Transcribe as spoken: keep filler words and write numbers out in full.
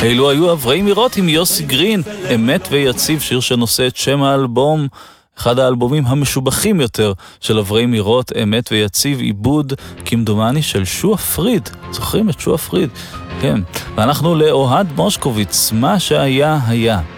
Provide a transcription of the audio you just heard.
אלו היו אברי מירות עם יוסי גרין, אמת ויציב, שיר שנושא את שם האלבום, אחד האלבומים המשובחים יותר של אברי מירות, אמת ויציב, עיבוד כמדומני של שועה פריד. זוכרים את שועה פריד? כן. ואנחנו לאוהד מושקוביץ, מה שהיה היה.